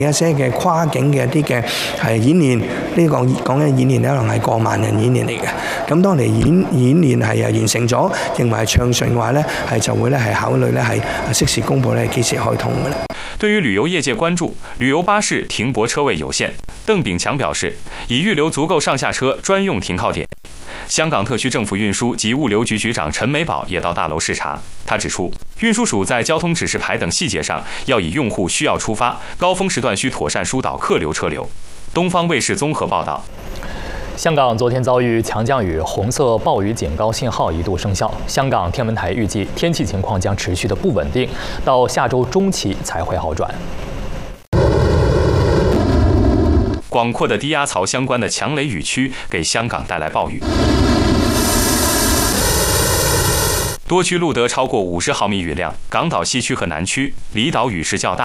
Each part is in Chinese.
一些嘅跨境嘅一啲嘅係演練，呢個講緊演練可能係過萬人演練嚟嘅。咁當你演練係完成咗，認為係暢順嘅話咧，係就會咧係考慮咧係適時公佈咧幾時開通嘅啦。 對於旅遊業界關注旅遊巴士停泊車位有限，鄧炳強表示，已預留足夠上下車專用停靠點。香港特區政府運輸及物流局局長陳美寶也到大樓視察。他指出，運輸署在交通指示牌等細節上要以用戶需要出發，高峰時段需妥善疏導客流車流。東方衛視綜合報道。 香港昨天遭遇強降雨，紅色暴雨警告信號一度生效。香港天文台預計天氣情況將持續的不穩定，到下周中期才會好轉。 廣闊的低壓槽相關的強雷雨區給香港帶來暴雨，多區錄得超過50毫米雨量，港島西區和南區離島雨勢較大。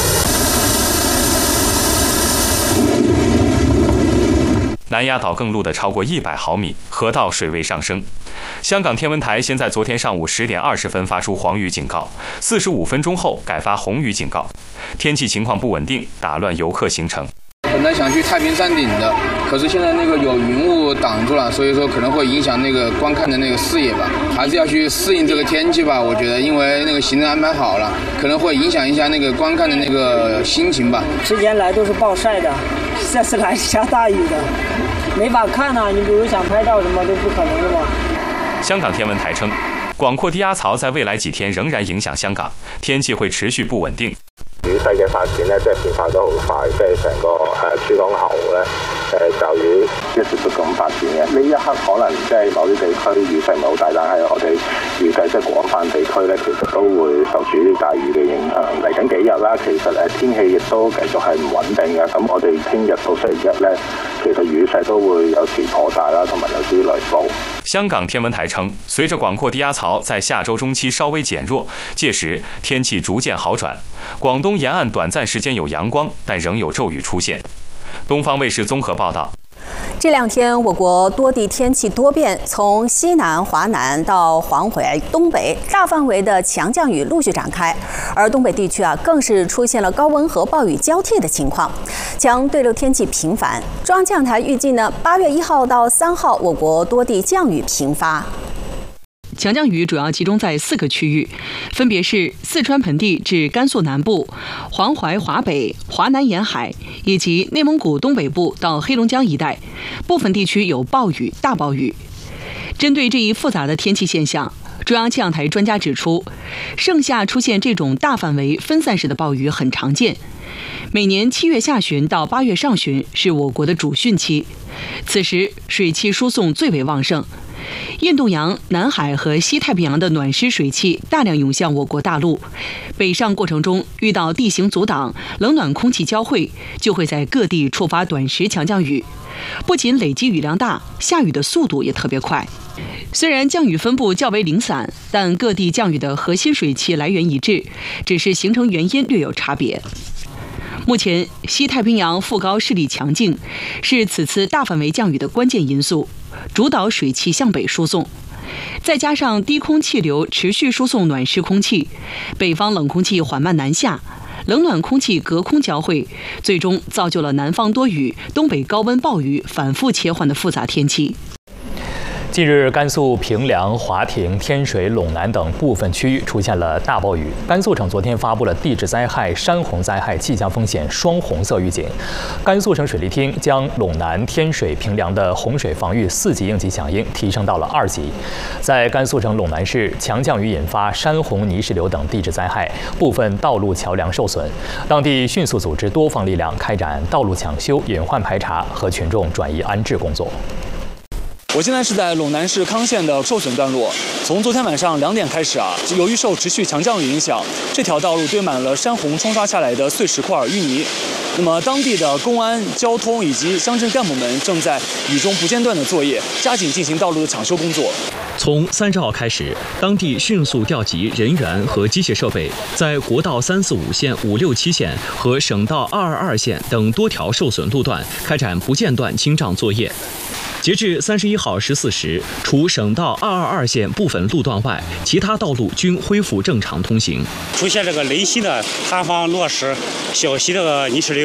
南丫島更錄得超過100毫米，河道水位上升。香港天文台先在昨天上午10點20分發出黃雨警告，45分鐘後改發紅雨警告。天氣情況不穩定，打亂遊客行程。 本來想去太平山頂的，可是現在那個有雲霧擋住了，所以說可能會影響那個觀看的那個視野吧，還是要去適應這個天氣吧。我覺得，因為那個行程安排好了，可能會影響一下那個觀看的那個心情吧。 之前來都是暴曬的，這次來下大雨的，沒法看啊！你比如想拍照什麼都不可能的嘛。 香港天文台稱，廣闊低壓槽在未來幾天仍然影響香港，天氣會持續不穩定。 雨勢嘅發展咧，即係變化得好快，即係成個珠江口咧驟雨一直都咁發展嘅。呢一刻可能即係某啲地區雨勢唔係好大，但係我哋預計即係廣泛地區咧，其實都會受住啲大雨嘅影響。嚟緊幾日啦，其實天氣亦都繼續係唔穩定嘅。咁我哋聽日到星期一咧，其實雨勢都會有時頗大啦，同埋有啲雷暴。 香港天文台稱，隨着廣闊低壓槽在下周中期稍微減弱，屆時天氣逐漸好轉。廣東沿岸短暫時間有陽光，但仍有驟雨出現。東方衛視綜合報道。 這兩天，我國多地天氣多變，從西南、華南到黃淮、東北，大範圍的強降雨陸續展開。而東北地區更是出現了高溫和暴雨交替的情況，強對流天氣頻繁。中央氣象台預計8月1號到3號，我國多地降雨頻發。 強降雨主要集中在4個區域，分別是四川盆地至甘肅南部、黃淮華北、華南沿海以及內蒙古東北部到黑龍江一帶，部分地區有暴雨、大暴雨。針對這一複雜的天氣現象，中央氣象台專家指出，盛夏出現這種大範圍分散式的暴雨很常見。每年7月下旬到8月上旬是我國的主汛期，此時水汽輸送最為旺盛。印度洋、南海和西太平洋的暖濕水汽大量湧向我國大陸，北上過程中遇到地形阻擋、冷暖空氣交匯，就會在各地觸發短時強降雨。不僅累積雨量大，下雨的速度也特別快。雖然降雨分布較為零散，但各地降雨的核心水汽來源一致，只是形成原因略有差別。目前，西太平洋副高勢力強勁，是此次大範圍降雨的關鍵因素，主導水汽向北輸送。再加上低空氣流持續輸送暖濕空氣，北方冷空氣緩慢南下，冷暖空氣隔空交匯，最終造就了南方多雨、東北高溫暴雨反覆切換的複雜天氣。 近日，甘肅平涼、華亭、天水、隴南等部分區域出現了大暴雨。甘肅省昨天發布了地質災害、山洪災害氣象風險雙紅色預警。甘肅省水利廳將隴南、天水、平涼的洪水防禦4級應急響應提升到了2級。在甘肅省隴南市，強降雨引發山洪、泥石流等地質災害，部分道路橋梁受損，當地迅速組織多方力量開展道路搶修、隱患排查和群眾轉移安置工作。 我現在是在隴南市康縣的受損段落，從昨天晚上2點開始由於受持續強降雨影響，這條道路堆滿了山洪沖刷下來的碎石塊、淤泥。那麼當地的公安、交通以及鄉鎮幹部們正在雨中不間斷的作業，加緊進行道路的搶修工作。 從30號開始，當地迅速調集人員和機械設備，在國道345線、567線和省道222線等多條受損路段開展不間斷清障作業。截至31號14時，除省道222線部分路段外，其他道路均恢復正常通行。 出現這個零星的塌方、落石、小溪這個泥石流，